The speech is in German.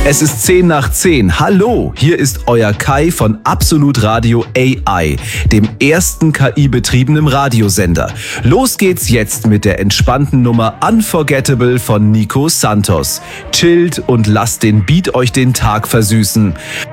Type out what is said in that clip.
Es ist 10 nach 10. Hallo, hier ist euer Kai von Absolut Radio AI, dem ersten KI-betriebenen Radiosender. Los geht's jetzt mit der entspannten Nummer Unforgettable von Nico Santos. Chillt und lasst den Beat euch den Tag versüßen.